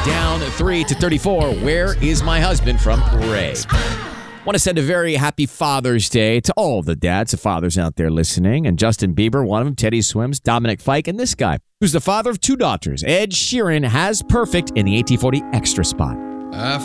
Down 3 to 34. Where is my husband from Ray? Want to send a very happy Father's Day to all the dads and fathers out there listening. And Justin Bieber, one of them, Teddy Swims, Dominic Fike, and this guy, who's the father of 2 daughters. Ed Sheeran has Perfect in the 1840 extra spot.